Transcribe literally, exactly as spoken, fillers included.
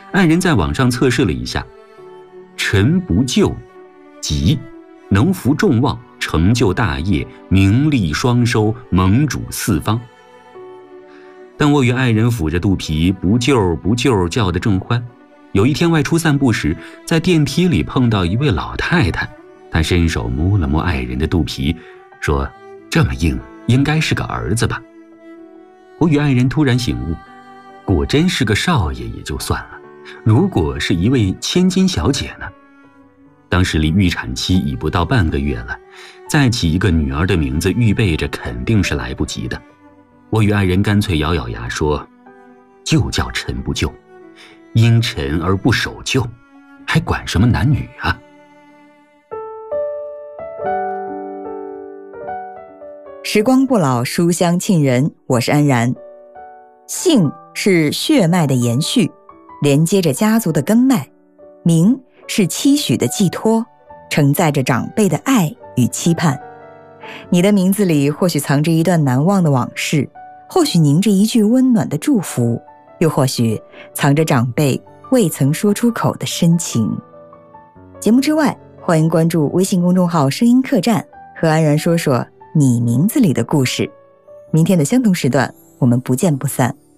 爱人在网上测试了一下，臣不咎，吉，能服众望，成就大业，名利双收，盟主四方。当我与爱人抚着肚皮不救不救叫得正欢，有一天外出散步时，在电梯里碰到一位老太太，她伸手摸了摸爱人的肚皮，说：这么硬，应该是个儿子吧。我与爱人突然醒悟，果真是个少爷也就算了，如果是一位千金小姐呢？当时离预产期已不到半个月了，再起一个女儿的名字预备着肯定是来不及的。我与爱人干脆咬咬牙说：就叫臣不救，因臣而不守旧，还管什么男女啊？ 时光不老，书香沁人，我是安然。姓是血脉的延续，连接着家族的根脉；名是期许的寄托，承载着长辈的爱与期盼。你的名字里或许藏着一段难忘的往事，或许凝着一句温暖的祝福，又或许藏着长辈未曾说出口的深情。节目之外，欢迎关注微信公众号声音客栈，和安然说说你名字里的故事。明天的相同时段，我们不见不散。